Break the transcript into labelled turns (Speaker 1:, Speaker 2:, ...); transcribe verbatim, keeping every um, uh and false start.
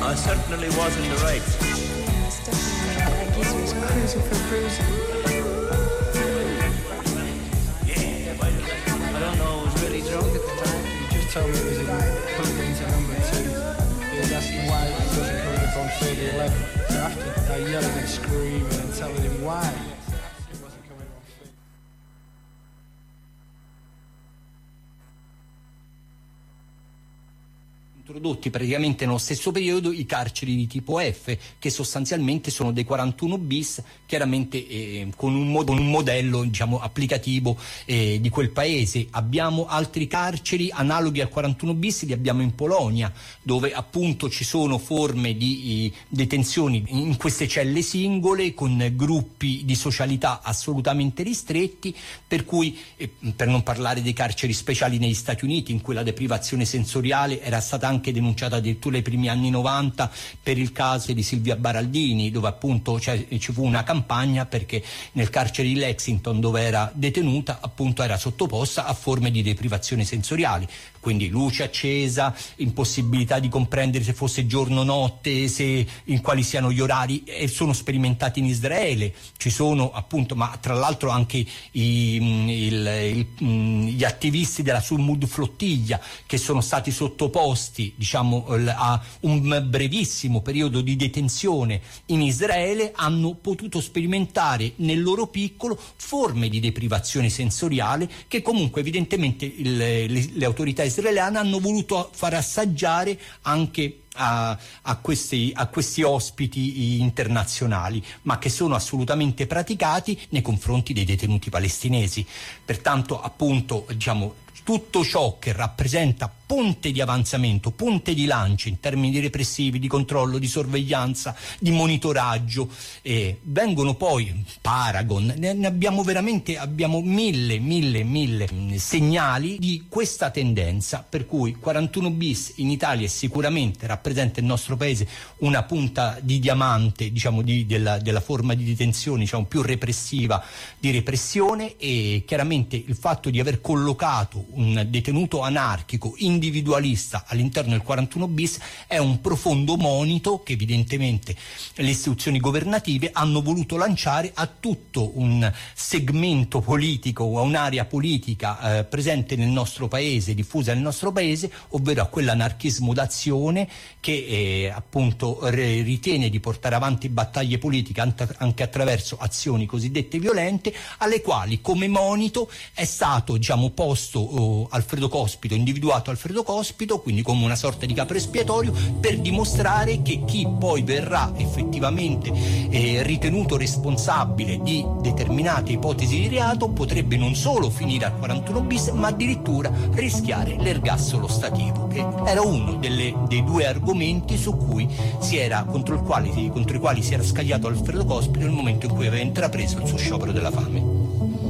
Speaker 1: I certainly was in the right.
Speaker 2: Yeah, it's definitely like he was cruising for cruising.
Speaker 1: Yeah, I don't know, I was really drunk at the time.
Speaker 3: He just told me it was in, put it into number two. He was asking why he wasn't coming up on field eleven. So after I yelling and screaming and telling him why he wasn't coming up on field.
Speaker 4: Introdotti praticamente nello stesso periodo i carceri di tipo F, che sostanzialmente sono dei quarantuno bis, chiaramente eh, con, un mod- con un modello, diciamo, applicativo eh, di quel paese. Abbiamo altri carceri analoghi al quarantuno bis, li abbiamo in Polonia, dove appunto ci sono forme di eh, detenzioni in queste celle singole con gruppi di socialità assolutamente ristretti, per cui eh, per non parlare dei carceri speciali negli Stati Uniti, in cui la deprivazione sensoriale era stata anche denunciata addirittura nei primi anni novanta per il caso di Silvia Baraldini, dove appunto cioè, ci fu una campagna perché nel carcere di Lexington, dove era detenuta, appunto era sottoposta a forme di deprivazione sensoriali, quindi luce accesa, impossibilità di comprendere se fosse giorno o notte, se in quali siano gli orari, e sono sperimentati in Israele. Ci sono appunto, ma tra l'altro anche i, il, il, gli attivisti della Sumud Flottiglia, che sono stati sottoposti, diciamo, a un brevissimo periodo di detenzione in Israele, hanno potuto sperimentare nel loro piccolo forme di deprivazione sensoriale che comunque evidentemente il, le, le autorità israeliane hanno voluto far assaggiare anche A, a, questi, a questi ospiti internazionali, ma che sono assolutamente praticati nei confronti dei detenuti palestinesi. Pertanto appunto, diciamo, tutto ciò che rappresenta ponte di avanzamento, ponte di lancio in termini di repressivi, di controllo, di sorveglianza, di monitoraggio, eh, vengono poi Paragon, ne, ne abbiamo veramente, abbiamo mille, mille, mille mh, segnali di questa tendenza, per cui quarantuno bis in Italia sicuramente rappresenta il nostro paese una punta di diamante, diciamo, di, della, della forma di detenzione, diciamo, più repressiva di repressione, e chiaramente il fatto di aver collocato un detenuto anarchico, individualista all'interno del quarantuno bis è un profondo monito che evidentemente le istituzioni governative hanno voluto lanciare a tutto un segmento politico o a un'area politica eh, presente nel nostro paese, diffusa nel nostro paese, ovvero a quell'anarchismo d'azione che eh, appunto re- ritiene di portare avanti battaglie politiche ant- anche attraverso azioni cosiddette violente, alle quali come monito è stato, diciamo, posto oh, Alfredo Cospito, individuato Alfredo Cospito, quindi come una sorta di capro espiatorio, per dimostrare che chi poi verrà effettivamente eh, ritenuto responsabile di determinate ipotesi di reato potrebbe non solo finire al quarantuno bis, ma addirittura rischiare l'ergastolo stativo, che era uno delle, dei due argomenti su cui si era, contro, il quali, contro i quali si era scagliato Alfredo Cospito nel momento in cui aveva intrapreso il suo sciopero della fame.